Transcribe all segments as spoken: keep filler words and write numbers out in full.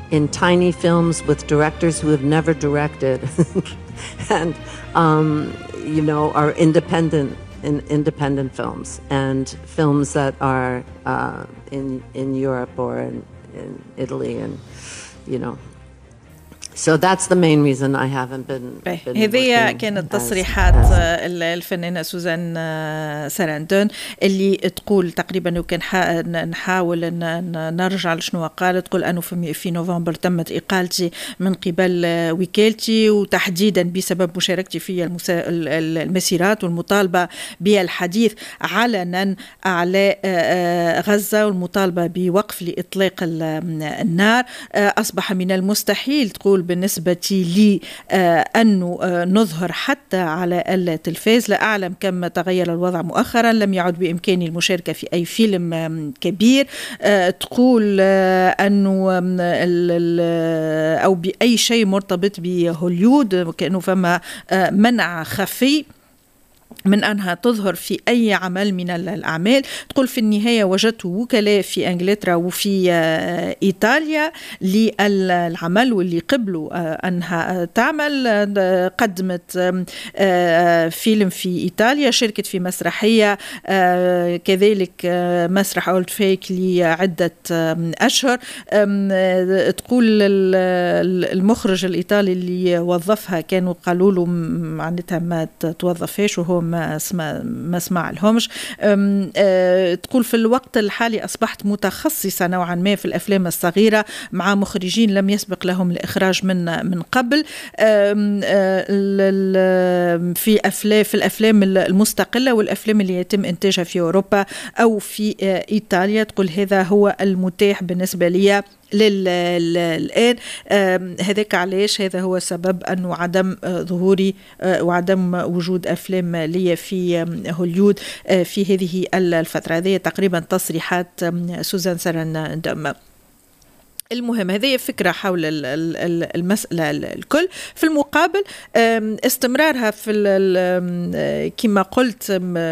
in tiny films with directors who have never directed and, um, you know, are independent in independent films and films that are uh, in, in Europe or in, in Italy and, you know. So that's the main reason I haven't been, been هذه كانت تصريحات as, as الفنانة سوزان ساراندون اللي تقول تقريبا وكان نحاول أن نرجع لشنو قالت. تقول أنه في نوفمبر تمت إقالتي من قبل وكالتي وتحديدا بسبب مشاركتي في المسيرات والمطالبة بالحديث علنا على غزة والمطالبة بوقف لإطلاق النار. أصبح من المستحيل تقول بالنسبة لي أنه نظهر حتى على التلفاز. لا أعلم كم تغير الوضع مؤخرا، لم يعد بإمكاني المشاركة في أي فيلم كبير. تقول أنه أو بأي شيء مرتبط بهوليود، كأنه فما منع خفي من أنها تظهر في أي عمل من الأعمال. تقول في النهاية وجدت وكلاء في إنجلترا وفي إيطاليا للعمل واللي قبلوا أنها تعمل. قدمت فيلم في إيطاليا، شاركت في مسرحية كذلك مسرح أولد فيك لعدة أشهر. تقول المخرج الإيطالي اللي وظفها كانوا قالوا له معناتها ما توظفش وهو ما اسمع ما اسمع لهمش. تقول في الوقت الحالي أصبحت متخصصة نوعا ما في الأفلام الصغيرة مع مخرجين لم يسبق لهم الإخراج من من قبل في أفلام في الأفلام المستقلة والأفلام اللي يتم إنتاجها في أوروبا أو في إيطاليا. تقول هذا هو المتاح بالنسبة لي للآن. هذاك علاش هذا هو سبب أنه عدم ظهوري وعدم وجود أفلام لي في هوليود في هذه الفترة. هذه تقريبا تصريحات سوزان ساراندون. المهم هذه فكرة حول المسألة الكل. في المقابل استمرارها في كما قلت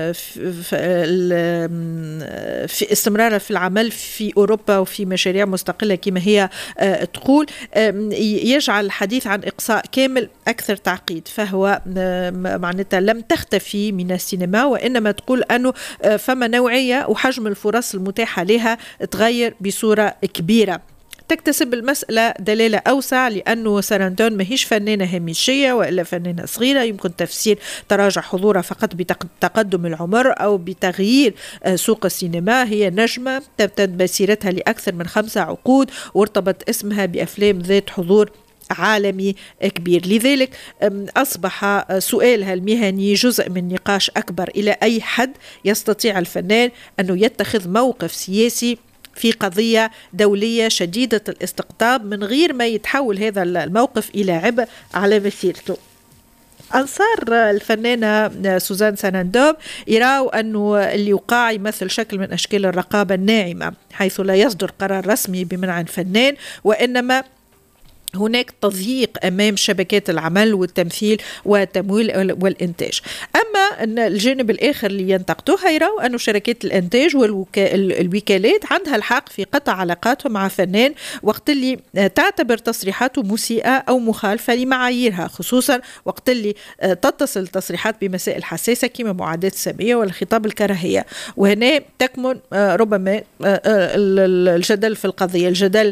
في استمرارها في العمل في أوروبا وفي مشاريع مستقلة كما هي تقول يجعل الحديث عن إقصاء كامل أكثر تعقيد. فهو معناتها لم تختفي من السينما، وإنما تقول أنه فما نوعية وحجم الفرص المتاحة لها تغير بصورة كبيرة. تكتسب المسألة دلالة أوسع لأنه ساراندون ماهيش فنانة هامشية وإلا فنانة صغيرة يمكن تفسير تراجع حضورها فقط بتقدم العمر أو بتغيير سوق السينما. هي نجمة تمتد مسيرتها لأكثر من خمسة عقود وارتبط اسمها بأفلام ذات حضور عالمي كبير. لذلك أصبح سؤالها المهني جزء من نقاش أكبر. إلى أي حد يستطيع الفنان أنه يتخذ موقف سياسي في قضية دولية شديدة الاستقطاب من غير ما يتحول هذا الموقف إلى عبء على مسيرته؟ أنصار الفنانة سوزان ساراندون يراوا أنه اللي وقع يمثل شكل من أشكال الرقابة الناعمة، حيث لا يصدر قرار رسمي بمنع الفنان، وإنما هناك تضييق أمام شبكات العمل والتمثيل والتمويل والإنتاج. أما أن الجانب الآخر اللي ينتقدوها يروا أن شركات الإنتاج والوكالات عندها الحق في قطع علاقاتهم مع فنان وقت اللي تعتبر تصريحاته مسيئة أو مخالفة لمعاييرها، خصوصا وقت اللي تتصل تصريحات بمسائل حساسة كما معاداة السامية والخطاب الكراهية. وهنا تكمن ربما الجدل في القضية. الجدل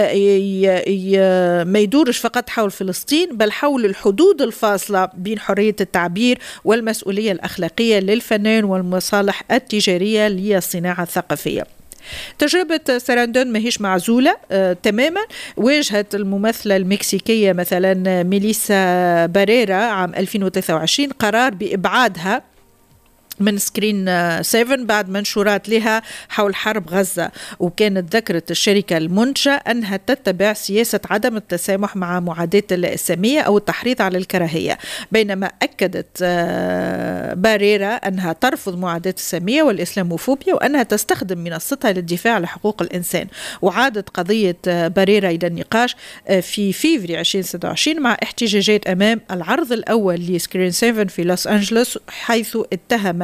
ما يدورش فقط حول فلسطين بل حول الحدود الفاصلة بين حرية التعبير والمسؤولية الأخلاقية للفنان والمصالح التجارية للصناعة الثقافية. تجربة ساراندون ماهيش معزولة آه تماما. واجهت الممثلة المكسيكية مثلا ميليسا باريرا عام ألفين وثلاثة وعشرين قرار بإبعادها من سكرين سبعة بعد منشورات لها حول حرب غزة، وكانت ذكرت الشركة المنتجة أنها تتبع سياسة عدم التسامح مع معاداة الإسلامية أو التحريض على الكراهية، بينما أكدت باريرا أنها ترفض معاداة الإسلامية والإسلاموفوبيا وأنها تستخدم منصتها للدفاع عن حقوق الإنسان. وعادت قضية باريرا إلى النقاش في فيفري ألفين وستة وعشرين مع احتجاجات أمام العرض الأول لسكرين سبعة في لوس أنجلوس، حيث اتهم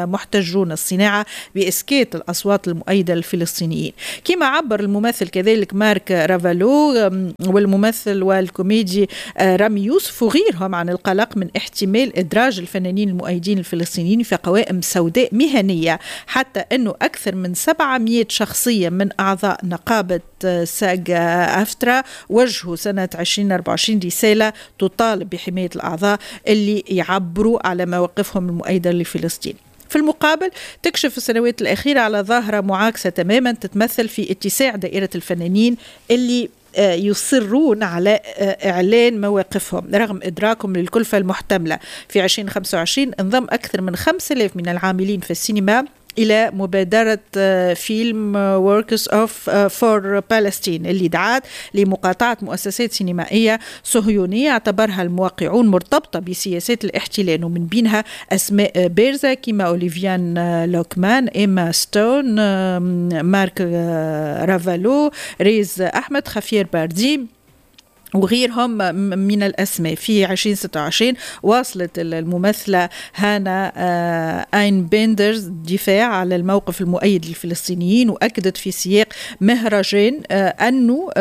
محتجون الصناعة بإسكات الأصوات المؤيدة للفلسطينيين. كما عبر الممثل كذلك مارك رافالو والممثل والكوميدي رامي يوسف وغيرهم عن القلق من احتمال إدراج الفنانين المؤيدين الفلسطينيين في قوائم سوداء مهنية، حتى أنه أكثر من سبعمائة شخصية من أعضاء نقابة ساغ أفترا وجهوا سنة عشرين أربعة وعشرين رسالة تطالب بحماية الأعضاء اللي يعبروا على مواقفهم المؤيدة لفلسطين. في المقابل تكشف السنوات الأخيرة على ظاهرة معاكسة تماما تتمثل في اتساع دائرة الفنانين اللي يصرون على إعلان مواقفهم رغم إدراكهم للكلفة المحتملة. في عشرين خمسة وعشرين انضم أكثر من خمسة آلاف من العاملين في السينما إلى مبادرة فيلم Workers of for Palestine اللي دعات لمقاطعة مؤسسات سينمائية صهيونية اعتبرها الموقعون مرتبطة بسياسات الاحتلال، ومن بينها أسماء بارزة كما أوليفيان لوكمان، إيما ستون، مارك رافالو، ريز أحمد، خفير بارديم وغيرهم من الأسماء. في عشرين ستة وعشرين واصلت الممثلة هانا آين بيندرز دفاع على الموقف المؤيد للفلسطينيين، وأكدت في سياق مهرجان أنه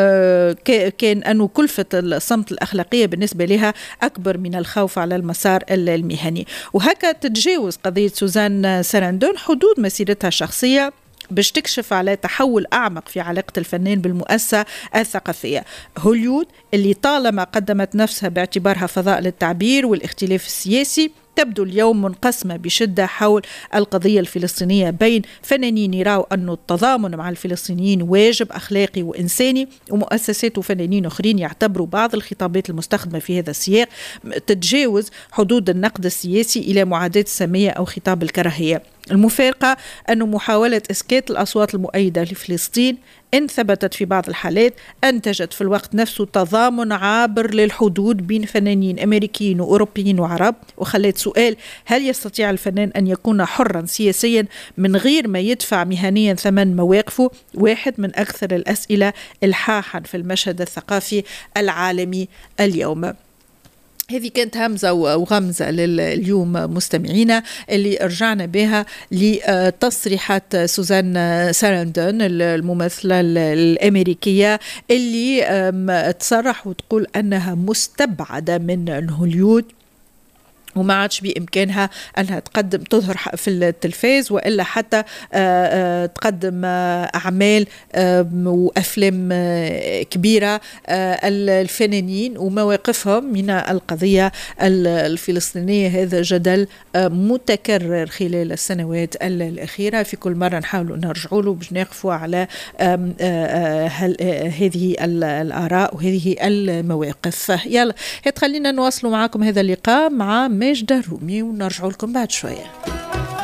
كان أنه كلفة الصمت الأخلاقية بالنسبة لها أكبر من الخوف على المسار المهني. وهكا تتجاوز قضية سوزان ساراندون حدود مسيرتها الشخصية باش تكشف على تحول أعمق في علاقة الفنان بالمؤسسة الثقافية. هوليود اللي طالما قدمت نفسها باعتبارها فضاء للتعبير والاختلاف السياسي تبدو اليوم منقسمة بشدة حول القضية الفلسطينية بين فنانين يراوا أن التضامن مع الفلسطينيين واجب أخلاقي وإنساني، ومؤسسات وفنانين أخرين يعتبروا بعض الخطابات المستخدمة في هذا السياق تتجاوز حدود النقد السياسي إلى معاداة السامية أو خطاب الكراهية. المفارقة أن محاولة إسكات الأصوات المؤيدة لفلسطين إن ثبتت في بعض الحالات أنتجت في الوقت نفسه تضامن عابر للحدود بين فنانين أمريكيين وأوروبيين وعرب، وخلت سؤال هل يستطيع الفنان أن يكون حرا سياسيا من غير ما يدفع مهنيا ثمن مواقفه واحد من أكثر الأسئلة إلحاحا في المشهد الثقافي العالمي اليوم. هذه كانت همزة وغمزة لليوم مستمعينا اللي رجعنا بها لتصريحات سوزان ساراندون الممثلة الأمريكية اللي تصرح وتقول أنها مستبعدة من هوليود وما عادش بإمكانها أنها تقدم تظهر في التلفاز وإلا حتى تقدم أعمال وأفلام كبيرة. الفنانين ومواقفهم من القضية الفلسطينية هذا جدل متكرر خلال السنوات الأخيرة، في كل مرة نحاول نرجعوا له باش نقفوا على هذه الآراء وهذه المواقف. يلا هتخلينا نواصلوا معكم هذا اللقاء مع ماجدة الرومي ونرجع لكم بعد شوية.